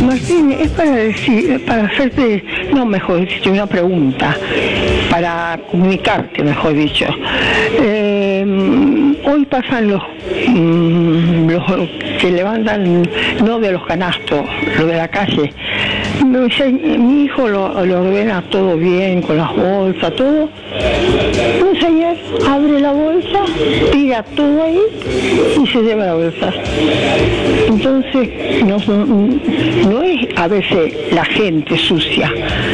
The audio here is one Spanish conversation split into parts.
Martín, es para hacerte, no, mejor dicho, una pregunta, para comunicarte, mejor dicho. Hoy pasan los que levantan, no de los canastos, los de la calle. Mi hijo lo ordena todo bien, con las bolsas, todo. Un señor abre la bolsa, tira todo ahí y se lleva la bolsa. Entonces, no es a veces la gente sucia,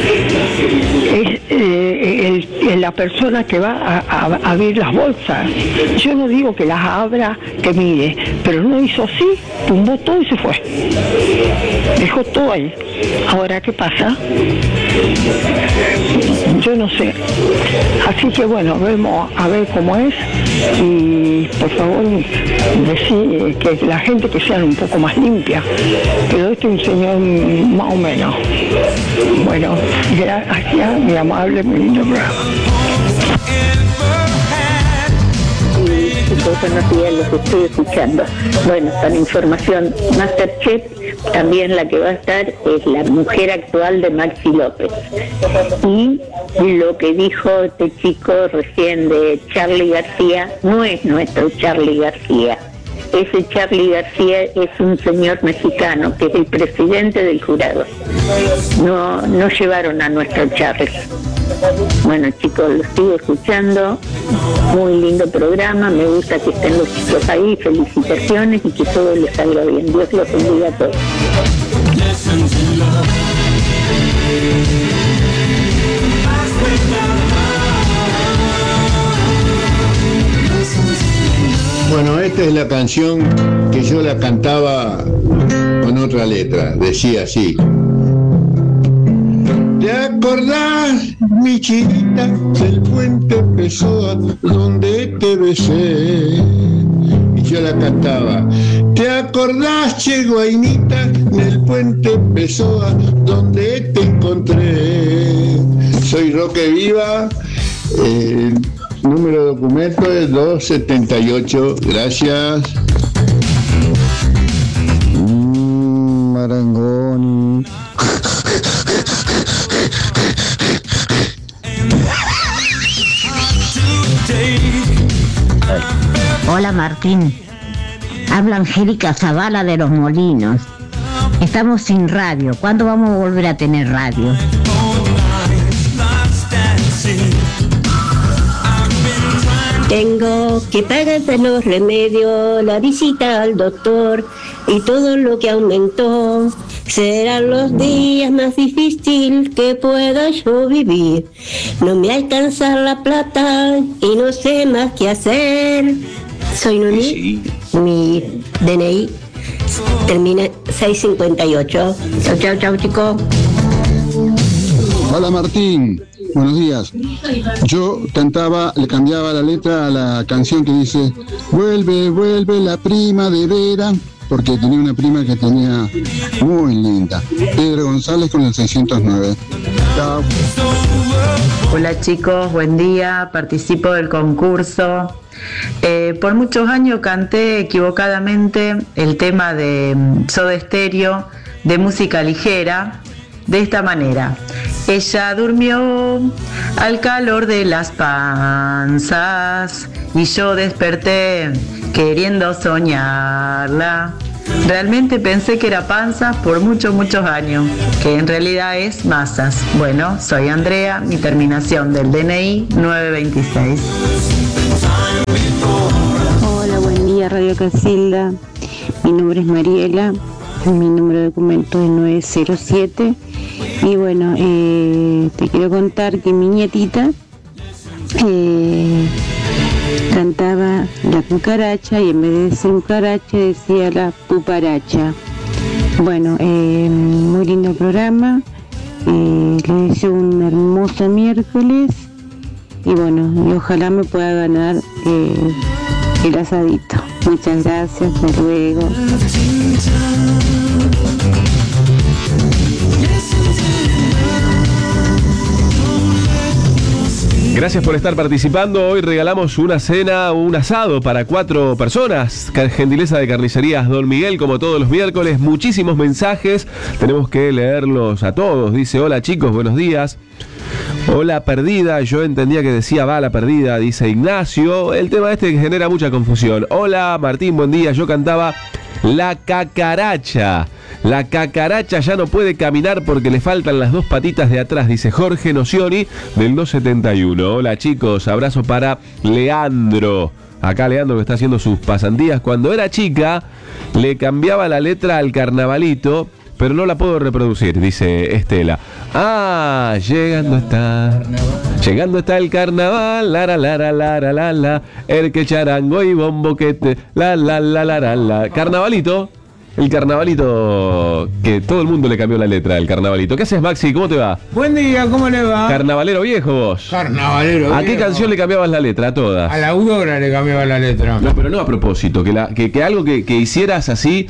es la persona que va a abrir las bolsas. Yo no digo que las abra, que mire, pero no hizo así, tumbó todo y se fue. Dejó todo ahí. Ahora, ¿qué pasa? Yo no sé. Así que bueno, vemos a ver cómo es y por favor decir que la gente que sea un poco más limpia. Pero este es un señor más o menos. Bueno, gracias, mi amable, muy lindo programa. Buenos días, los estoy escuchando. Bueno, para información, Masterchef, también la que va a estar es la mujer actual de Maxi López. Y lo que dijo este chico recién de Charly García, no es nuestro Charly García. Ese Charly García es un señor mexicano que es el presidente del jurado. No llevaron a nuestro Charly. Bueno, chicos, los sigo escuchando. Muy lindo programa, me gusta que estén los chicos ahí, felicitaciones y que todo les salga bien. Dios los bendiga a todos. Bueno, esta es la canción que yo la cantaba con otra letra, decía así. ¿Te acordás, mi chiquita, del puente Pessoa donde te besé? Y yo la cantaba. ¿Te acordás, che guainita, del puente Pessoa donde te encontré? Soy Roque Viva, número de documento es 278. Gracias. Marangoni. Hola Martín, habla Angélica Zavala de Los Molinos. Estamos sin radio, ¿cuándo vamos a volver a tener radio? Tengo que pagarse los remedios, la visita al doctor y todo lo que aumentó. Serán los días más difíciles que pueda yo vivir. No me alcanza la plata y no sé más qué hacer. Soy Noemí, sí. Mi DNI termina 658. Chau, chau, chicos. Hola Martín, buenos días. Yo le cambiaba la letra a la canción que dice vuelve, vuelve la primavera, porque tenía una prima que tenía muy linda. Pedro González con el 609. Chao. Hola chicos, buen día, participo del concurso. Por muchos años canté equivocadamente el tema de Soda Stereo de música ligera de esta manera. Ella durmió al calor de las panzas y yo desperté queriendo soñarla. Realmente pensé que era panzas por muchos años, que en realidad es masas. Bueno, soy Andrea, mi terminación del DNI 926. Hola, buen día Radio Casilda. Mi nombre es Mariela, mi número de documento es 907. Y bueno, te quiero contar que mi nietita cantaba la cucaracha y en vez de decir cucaracha decía la puparacha. Bueno, muy lindo programa, les deseo un hermoso miércoles y bueno, y ojalá me pueda ganar el asadito. Muchas gracias, hasta luego. Gracias por estar participando. Hoy regalamos una cena, un asado para 4 personas. Gentileza de Carnicerías Don Miguel, como todos los miércoles. Muchísimos mensajes. Tenemos que leerlos a todos. Dice: hola chicos, buenos días. Hola perdida, yo entendía que decía bala perdida, dice Ignacio. El tema este genera mucha confusión. Hola Martín, buen día. Yo cantaba La Cacaracha. La Cacaracha ya no puede caminar porque le faltan las 2 patitas de atrás, dice Jorge Nocioni del 271. Hola chicos, abrazo para Leandro. Acá Leandro que está haciendo sus pasantías. Cuando era chica le cambiaba la letra al Carnavalito, pero no la puedo reproducir, dice Estela. Ah, llegando está el carnaval, la, el que charango y bombo que te, la. Carnavalito, el Carnavalito, que todo el mundo le cambió la letra del Carnavalito. ¿Qué haces, Maxi? ¿Cómo te va? Buen día, ¿cómo le va? Carnavalero viejo vos. Carnavalero viejo. ¿A qué canción le cambiabas la letra? A todas. A la Aurora le cambiaba la letra. No, pero no a propósito, que algo que hicieras así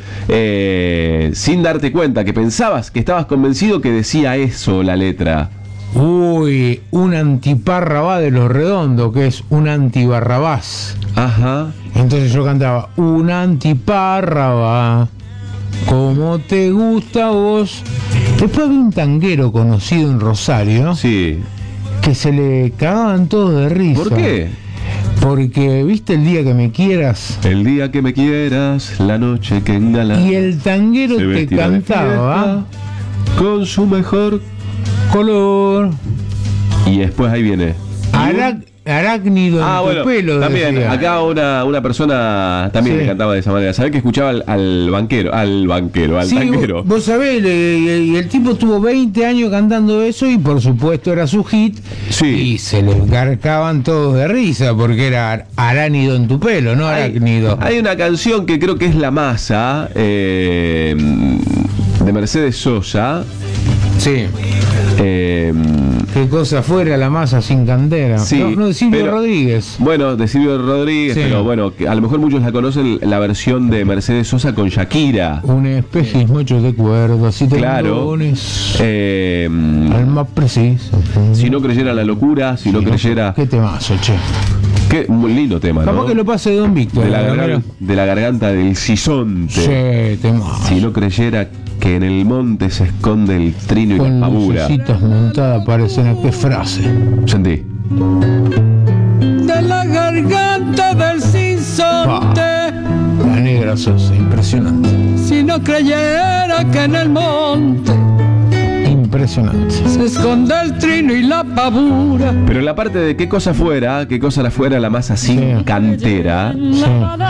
sin darte cuenta, que pensabas, que estabas convencido que decía eso la letra. Uy, un antiparrabá de Los Redondos, que es un antibarrabás. Ajá. Entonces yo cantaba un antiparrabá, como te gusta a vos. Después había un tanguero conocido en Rosario. Sí. Que se le cagaban todos de risa. ¿Por qué? Porque, ¿viste El día que me quieras? El día que me quieras, la noche que engala. Y el tanguero te cantaba con su mejor color. Y después ahí viene arácnido en tu pelo. También, decía. acá una persona también le cantaba de esa manera. Sabés que escuchaba al tanguero. Vos sabés, y el tipo tuvo 20 años cantando eso y por supuesto era su hit. Sí. Y se le carcaban todos de risa porque era arácnido en tu pelo, no arácnido. Hay una canción que creo que es La Masa, de Mercedes Sosa. Sí. Qué cosa fuera la masa sin cantera. Sí, no de Silvio Rodríguez. Bueno, de Silvio Rodríguez, sí. Pero bueno, a lo mejor muchos la conocen, la versión de Mercedes Sosa con Shakira. Un espejismo hecho de cuerdas y tendones. Claro. Al más preciso. Si no creyera la locura, si no creyera... Qué temazo, che. Qué muy lindo tema, ¿no? Capaz que lo pase de Don Víctor. De la garganta del Sisonte. Sí, temazo. Si no creyera que en el monte se esconde el trino y la pavura. Con lucecitas montadas aparecen a qué frase. Sentí. De la garganta del Sisonte. La negra Sosa, impresionante. Si no creyera que en el monte impresionante se esconde el trino y la pavura. Pero la parte de qué cosa la fuera la masa sin cantera. Sí.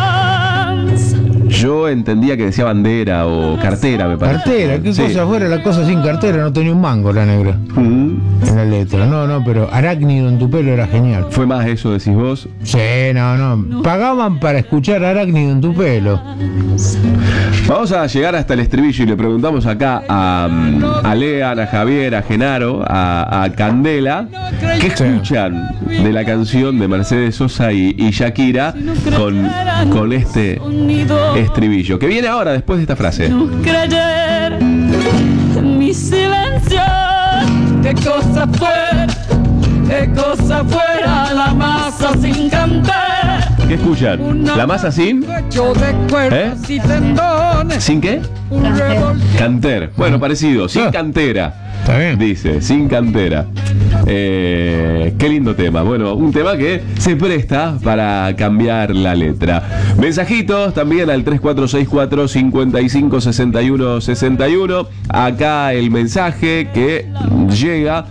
Yo entendía que decía bandera o cartera, me parece. Cartera, qué cosa fuera la cosa sin cartera, no tenía un mango la negra. En la letra, no, pero arácnido en tu pelo era genial. ¿Fue más eso, decís vos? Sí, no. Pagaban para escuchar arácnido en tu pelo. Vamos a llegar hasta el estribillo y le preguntamos acá a Lean, a Javier, a Genaro, a Candela, ¿qué escuchan de la canción de Mercedes Sosa y Shakira con este estribillo? Que viene ahora, después de esta frase. No creer en mi silencio. Qué cosa fuera la masa sin cantar. ¿Qué escuchan? ¿La masa sin? Y tendones. ¿Sin qué? Canter. Bueno, parecido. Sin cantera. Está bien. Dice, sin cantera. Qué lindo tema. Bueno, un tema que se presta para cambiar la letra. Mensajitos también al 3464 556161. Acá el mensaje que llega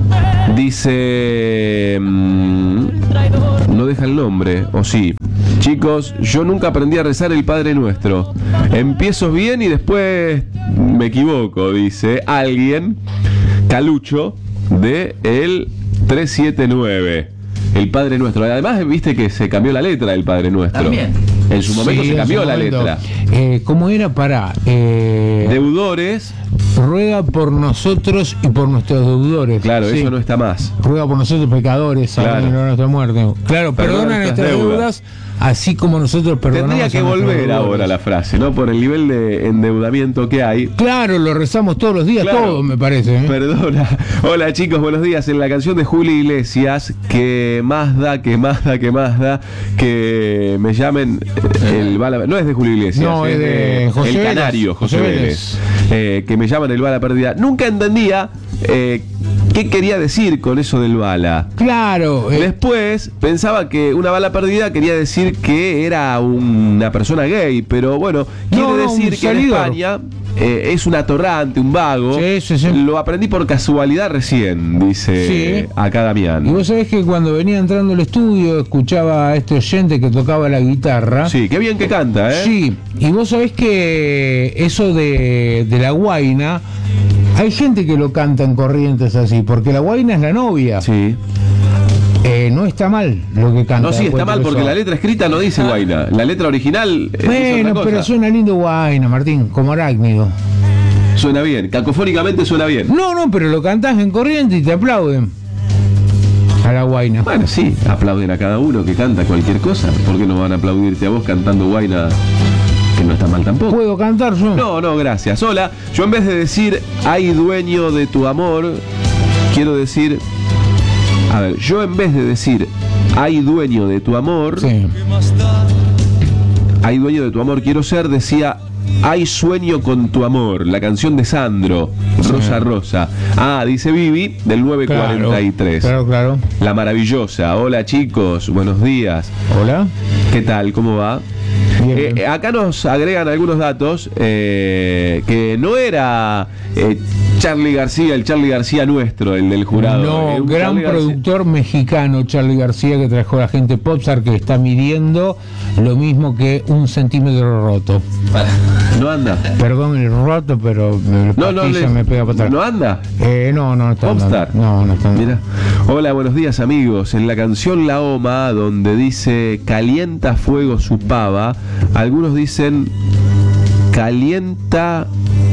dice... no deja el nombre, o sí. Chicos, yo nunca aprendí a rezar el Padre Nuestro. Empiezo bien y después me equivoco, dice alguien. Calucho de el 379. El Padre Nuestro. Además, viste que se cambió la letra del Padre Nuestro. También. En su momento se cambió la letra. ¿Cómo era? Deudores. Ruega por nosotros y por nuestros deudores. Claro, sí. Eso no está más. Ruega por nosotros pecadores, claro. Nuestra muerte. Claro, perdona nuestras deudas así como nosotros perdonamos. Tendría que a nuestros volver deudores. ahora la frase, ¿no? Por el nivel de endeudamiento que hay. Claro, lo rezamos todos los días, Claro. todos me parece. Perdona. Hola chicos, buenos días. En la canción de Julio Iglesias, que más da, que me llamen el bala. No es de Julio Iglesias, No, es de José El Vélez. Canario, José Vélez. Que me llaman el bala perdida. Nunca entendía qué quería decir con eso del bala. Claro. Después pensaba que una bala perdida quería decir que era una persona gay, pero bueno, quiere decir un que en salidor. España es un atorrante, un vago. Sí. Lo aprendí por casualidad recién, dice Sí. acá Damián. Y vos sabés que cuando venía entrando al estudio escuchaba a este oyente que tocaba la guitarra. Sí, qué bien que canta, ¿eh? Sí, y vos sabés que eso de la guaina, hay gente que lo canta en Corrientes así, porque la guaina es la novia. Sí. No está mal lo que canta. No, sí, está después mal de porque eso. la letra escrita no dice guaina. La letra original dice Bueno, otra cosa. pero suena lindo guaina, Martín, como arácnido. Suena bien, cacofónicamente suena bien. No, pero lo cantás en Corrientes y te aplauden. A la guaina. Bueno, sí, aplauden a cada uno que canta cualquier cosa. ¿Por qué no van a aplaudirte a vos cantando guaina, que no está mal tampoco? ¿Puedo cantar yo? No, gracias. Hola, yo en vez de decir hay dueño de tu amor, quiero decir... A ver, yo en vez de decir hay dueño de tu amor, hay dueño de tu amor quiero ser, decía hay sueño con tu amor, la canción de Sandro, Rosa Rosa. Ah, dice Vivi, del 943. Claro. La maravillosa. Hola chicos, buenos días. Hola. ¿Qué tal? ¿Cómo va? Bien. Acá nos agregan algunos datos que no era Charly García, el Charly García nuestro, el del jurado. No, Un gran Charly García. productor mexicano, Charly García, que trajo a la gente Popstar, que está midiendo lo mismo que 1 centímetro roto. No anda. Perdón el roto, pero pastilla me pega para atrás. ¿No anda? No está Popstar. andando. No está andando. Mira. Hola, buenos días amigos. En la canción La Oma, donde dice calienta fuego su pava, algunos dicen calienta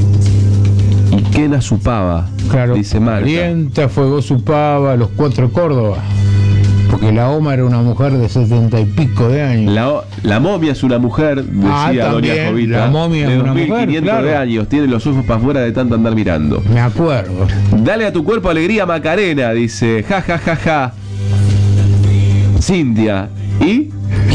y quena su pava. Claro, dice Marta. calienta fuego su pava, los 4 de Córdoba. Porque la Oma era una mujer de 70 y pico de años. La momia es una mujer, decía doña también, Jovita. la momia de es una 2500 mujer, claro. de años, tiene los ojos para afuera de tanto andar mirando. Me acuerdo. Dale a tu cuerpo alegría Macarena, dice, ja, ja, ja, ja. Cintia, ¿y?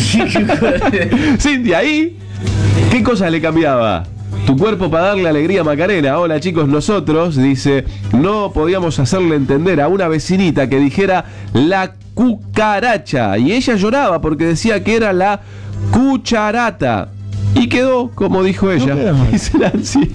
Cintia, ¿y? ¿Qué cosa le cambiaba? Tu cuerpo para darle alegría Macarena. Hola chicos, nosotros, dice, no podíamos hacerle entender a una vecinita que dijera la cucaracha. Y ella lloraba porque decía que era la cucharata. Y quedó como dijo ella. queda mal. Dice Nancy.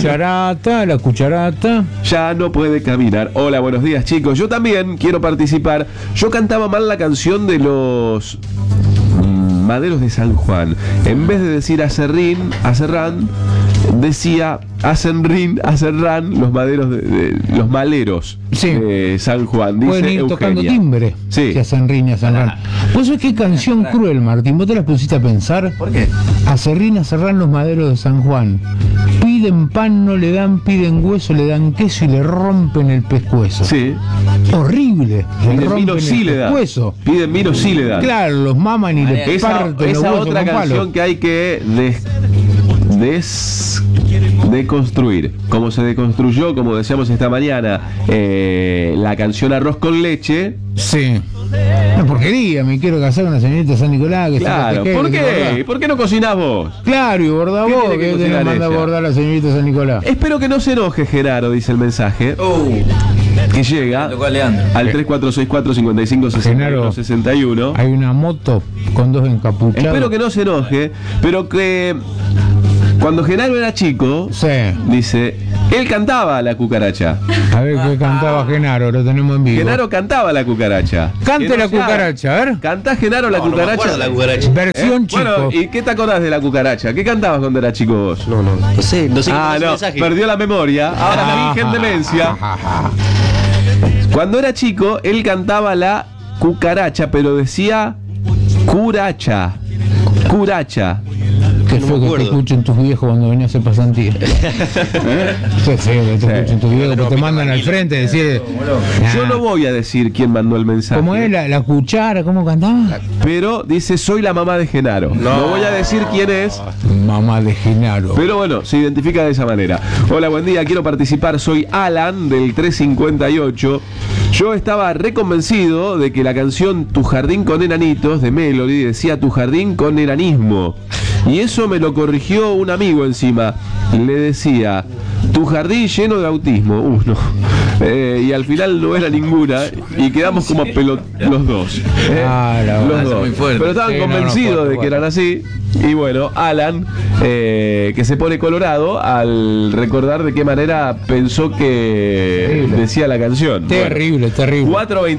La cucharata. Ya no puede caminar. Hola, buenos días chicos. Yo también quiero participar. Yo cantaba mal la canción de los Maderos de San Juan. En vez de decir Acerrín, Acerrán, decía Acerrán, los maderos los maleros de San Juan. Dice Pueden ir Eugenia. tocando timbre. Sí. Si Acerrín y Acerrán. ¿Vos sabés qué canción cruel, Martín? ¿Vos te la pusiste a pensar? ¿Por qué? Acerrín, Acerrán, los maderos de San Juan. Piden pan, no le dan, piden hueso, le dan queso y le rompen el pescuezo. Sí. Horrible. Piden vino, sí le dan. pescuezo. Piden vino, sí le dan. Claro, los maman y le parten los Esa huesos otra con canción palo. que hay que deconstruir. Como se deconstruyó, como decíamos esta mañana, la canción Arroz con leche. Sí. Una porquería, me quiero casar con la señorita San Nicolás. Que Claro, se ¿por que qué? ¿Por qué no cocinás vos? Claro, y bordá ¿Qué vos, tiene que que te cocinar manda a ella? bordar la señorita San Nicolás. Espero que no se enoje Genaro, dice el mensaje. Que llega al 3464-5561. Hay una moto con 2 encapuchados. Espero que no se enoje, pero que cuando Genaro era chico, dice, él cantaba la cucaracha. A ver qué cantaba Genaro, lo tenemos en vivo. Genaro cantaba la cucaracha. Cante Que no la se haga. cucaracha, a ver. ¿Cantá Genaro la No, no me cucaracha? acuerdo la cucaracha. Versión chico. Bueno, ¿y qué te acordás de la cucaracha? ¿Qué cantabas cuando eras chico vos? No sé Ah, qué no, mensaje. perdió la memoria. Ahora la virgen demencia. Cuando era chico, él cantaba la cucaracha, pero decía curacha. Curacha. Qué no feo me que te acuerdo. escuchen tus viejos cuando venías a hacer pasantía. Qué feo que te escuchen tus viejos, porque te mandan al frente a decir. Yo no voy a decir quién mandó el mensaje. ¿Cómo es la cuchara? ¿Cómo cantaba? Pero dice, soy la mamá de Genaro. No voy a decir quién es. Mamá de Genaro. Pero bueno, se identifica de esa manera. Hola, buen día, quiero participar. Soy Alan del 358. Yo estaba reconvencido de que la canción Tu jardín con enanitos de Melody decía Tu jardín con enanismo. Y eso me lo corrigió un amigo encima. Le decía Tu jardín lleno de autismo. No. Y al final no era ninguna. Y quedamos como los dos. Los dos. Muy fuerte. Pero estaban convencidos de que eran así. Y bueno, Alan, que se pone colorado al recordar de qué manera pensó que decía la canción. Terrible, terrible.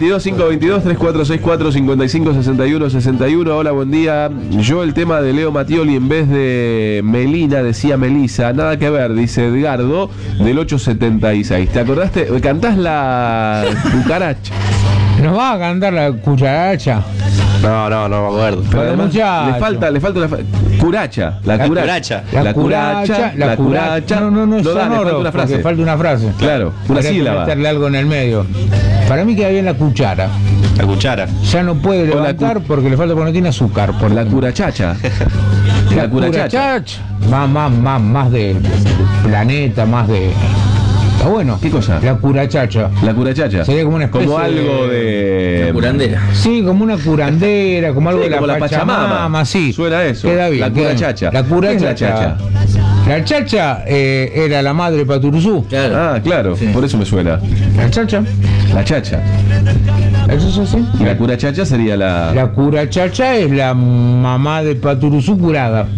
422-522-3464-5561-61. Hola, buen día. Yo el tema de Leo Mattioli en vez de Melina decía Melisa. Nada que ver, dice Edgardo del 876. ¿Te acordaste? ¿Cantás la cucaracha? ¿Nos va a cantar la cucharacha? No me acuerdo. Pero además, muchacho. le falta una curacha. La curacha. La curacha. No, le falta sonoro, una frase. porque falta una frase. Claro, una Habría que sílaba. meterle algo en el medio. Para mí queda bien la cuchara. La cuchara. Ya no puede levantar porque le falta porque no tiene azúcar. Por La curachacha. La curachacha. Más de planeta, más de. Está bueno. ¿Qué cosa? La curachacha. La curachacha. Sería como una especie Como algo de. La curandera. Sí, como una curandera, como algo Sí, de como la Pachamama, sí. Suena eso. Queda bien. La queda bien. curachacha. La ¿Qué es curachacha. la chacha? La chacha era la madre de Paturuzú. Claro. Ah, claro, por eso me suena. La chacha. La chacha. Eso es así. Y la curachacha sería la. La curachacha es la mamá de Paturuzú curada.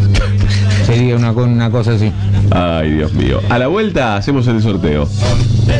Sería una cosa así. Ay, Dios mío. A la vuelta hacemos el sorteo.